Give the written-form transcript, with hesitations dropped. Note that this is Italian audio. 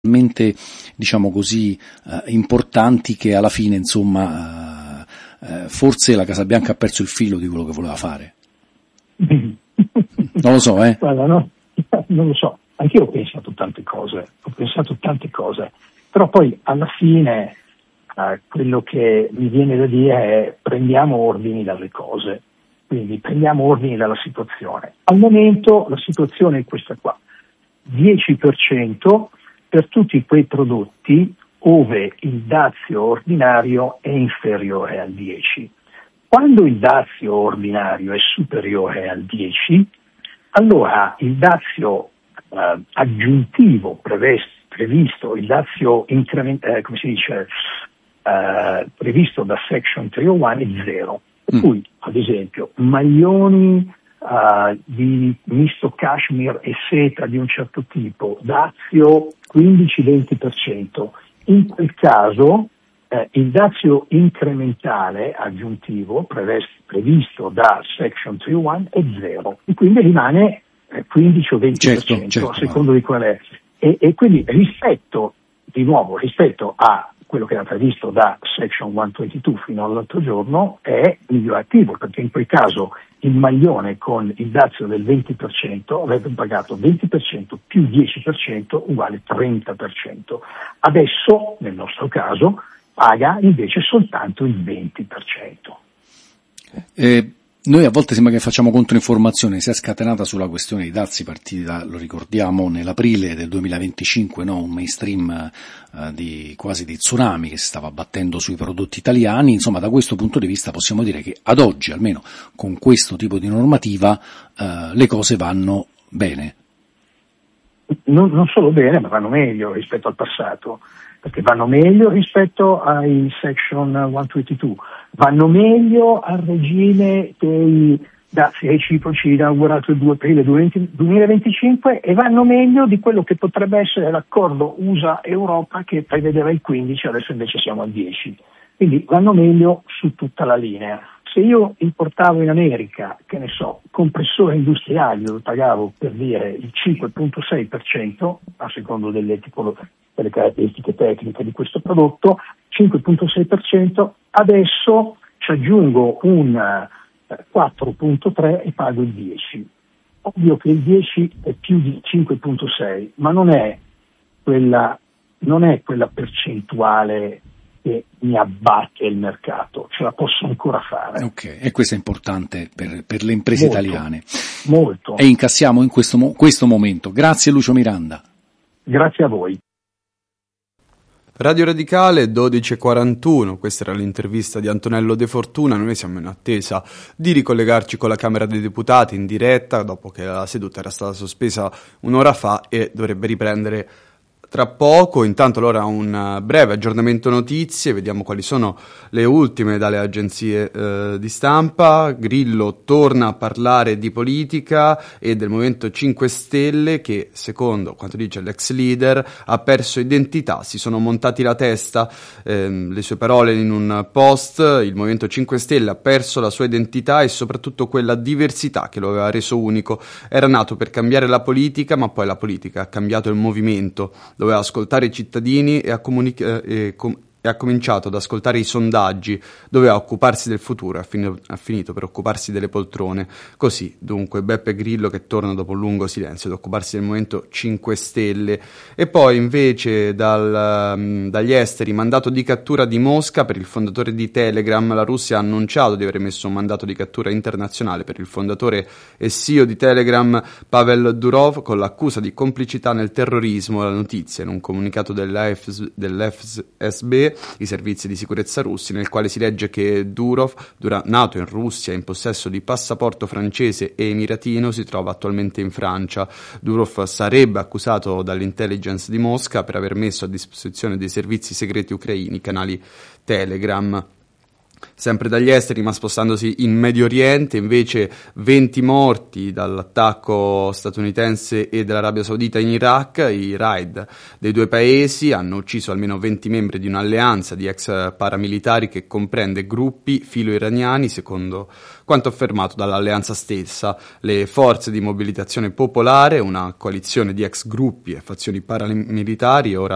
diciamo così, importanti, che alla fine, insomma, forse la Casa Bianca ha perso il filo di quello che voleva fare. Non lo so, Guarda, no, non lo so. Anch'io ho pensato tante cose, però poi alla fine quello che mi viene da dire è: prendiamo ordini dalle cose, quindi prendiamo ordini dalla situazione. Al momento la situazione è questa qua: 10% per tutti quei prodotti ove il dazio ordinario è inferiore al 10. Quando il dazio ordinario è superiore al 10, allora il dazio aggiuntivo previsto, il dazio previsto da Section 301 è 0. Per cui, ad esempio, maglioni di misto cashmere e seta di un certo tipo, dazio 15-20%. In quel caso il dazio incrementale aggiuntivo previsto da Section 301 è 0, e quindi rimane 15 o 20%, certo, a secondo di qual è. E quindi rispetto a quello che era previsto da Section 122 fino all'altro giorno è migliorativo, perché in quel caso il maglione con il dazio del 20% avrebbe pagato 20% più 10% uguale 30%. Adesso, nel nostro caso, paga invece soltanto il 20%. Noi a volte sembra che facciamo controinformazione. Si è scatenata sulla questione dei dazi, partita, lo ricordiamo, nell'aprile del 2025, no? Un mainstream quasi di tsunami che si stava abbattendo sui prodotti italiani. Insomma, da questo punto di vista possiamo dire che ad oggi, almeno con questo tipo di normativa, le cose vanno bene. Non solo bene, ma vanno meglio rispetto al passato, perché vanno meglio rispetto ai Section 122, vanno meglio al regime dei dazi reciproci inaugurato il 2 aprile 2025 e vanno meglio di quello che potrebbe essere l'accordo USA-Europa che prevedeva il 15, adesso invece siamo al 10. Quindi vanno meglio su tutta la linea. Se io importavo in America, che ne so, compressori industriali, dove pagavo, per dire, il 5,6% a secondo delle caratteristiche tecniche di questo prodotto, 5,6%, adesso ci aggiungo un 4,3% e pago il 10%. Ovvio che il 10 è più di 5,6, ma non è quella percentuale che mi abbatte il mercato, ce la posso ancora fare. Ok, e questo è importante per le imprese italiane. Molto. E incassiamo in questo momento. Grazie Lucio Miranda. Grazie a voi. Radio Radicale 12:41, questa era l'intervista di Antonello De Fortuna. Noi siamo in attesa di ricollegarci con la Camera dei Deputati in diretta dopo che la seduta era stata sospesa un'ora fa e dovrebbe riprendere tra poco. Intanto allora un breve aggiornamento notizie, vediamo quali sono le ultime dalle agenzie di stampa. Grillo torna a parlare di politica e del Movimento 5 Stelle che, secondo quanto dice l'ex leader, ha perso identità, si sono montati la testa, le sue parole in un post: il Movimento 5 Stelle ha perso la sua identità e soprattutto quella diversità che lo aveva reso unico, era nato per cambiare la politica, ma poi la politica ha cambiato il movimento. Doveva ascoltare i cittadini e ha cominciato ad ascoltare i sondaggi, doveva occuparsi del futuro, ha finito per occuparsi delle poltrone. Così, dunque, Beppe Grillo che torna dopo un lungo silenzio ad occuparsi del Movimento 5 Stelle. E poi invece dagli esteri, mandato di cattura di Mosca per il fondatore di Telegram. La Russia ha annunciato di aver messo un mandato di cattura internazionale per il fondatore e CEO di Telegram, Pavel Durov, con l'accusa di complicità nel terrorismo. La notizia in un comunicato dell'FSB, i servizi di sicurezza russi, nel quale si legge che Durov, nato in Russia in possesso di passaporto francese e emiratino, si trova attualmente in Francia. Durov sarebbe accusato dall'intelligence di Mosca per aver messo a disposizione dei servizi segreti ucraini canali Telegram. Sempre dagli esteri, ma spostandosi in Medio Oriente, invece 20 morti dall'attacco statunitense e dell'Arabia Saudita in Iraq. I raid dei due paesi hanno ucciso almeno 20 membri di un'alleanza di ex paramilitari che comprende gruppi filo-iraniani, secondo quanto affermato dall'alleanza stessa. Le forze di mobilitazione popolare, una coalizione di ex gruppi e fazioni paramilitari, ora